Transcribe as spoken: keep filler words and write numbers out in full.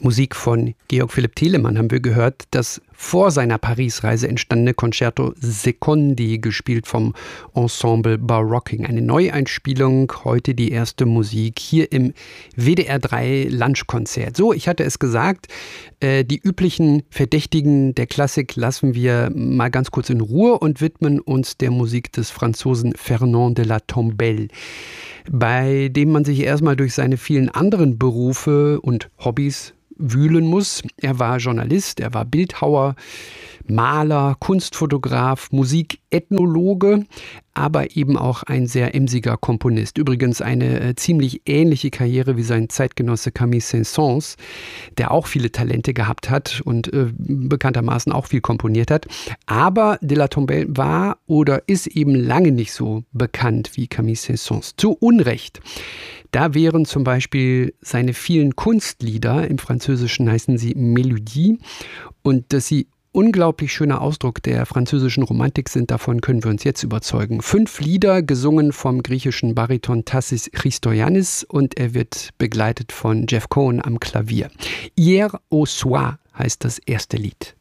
Musik von Georg Philipp Telemann haben wir gehört, das vor seiner Paris-Reise entstandene Concerto Secondi, gespielt vom Ensemble Barocking. Eine Neueinspielung, heute die erste Musik hier im W D R drei Lunchkonzert. So, ich hatte es gesagt, äh, die üblichen Verdächtigen der Klassik lassen wir mal ganz kurz in Ruhe und widmen uns der Musik des Franzosen Fernand de la Tombelle, bei dem man sich erstmal durch seine vielen anderen Berufe und Hobbys wühlen muss. Er war Journalist, er war Bildhauer, Maler, Kunstfotograf, Musikethnologe, aber eben auch ein sehr emsiger Komponist. Übrigens eine äh, ziemlich ähnliche Karriere wie sein Zeitgenosse Camille Saint-Saëns, der auch viele Talente gehabt hat und äh, bekanntermaßen auch viel komponiert hat. Aber de la Tombelle war oder ist eben lange nicht so bekannt wie Camille Saint-Saëns. Zu Unrecht. Da wären zum Beispiel seine vielen Kunstlieder, im Französischen heißen sie Mélodie, und dass sie unglaublich schöner Ausdruck der französischen Romantik sind, davon können wir uns jetzt überzeugen. Fünf Lieder, gesungen vom griechischen Bariton Tassis Christoyannis, und er wird begleitet von Jeff Cohen am Klavier. Hier au soir heißt das erste Lied.